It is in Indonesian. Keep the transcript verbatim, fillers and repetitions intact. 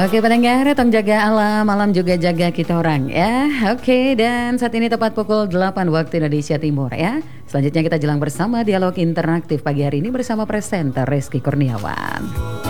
Oke pendengar, tong jaga alam, alam juga jaga kita orang ya. Oke, dan saat ini tepat pukul delapan waktu Indonesia Timur ya. Selanjutnya kita jelang bersama dialog interaktif pagi hari ini bersama presenter Reski Kurniawan.